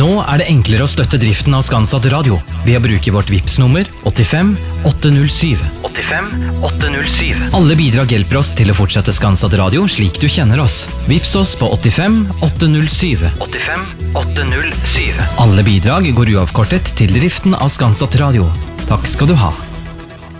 Nå det enklere å støtte driften av Skanset Radio ved å bruke vårt Vipps-nummer 85 807. 85 807. Alle bidrag hjelper oss til å fortsette Skanset Radio slik du kjenner oss. Vipps oss på 85 807. 85 807. Alle bidrag går uavkortet til driften av Skanset Radio. Takk skal du ha.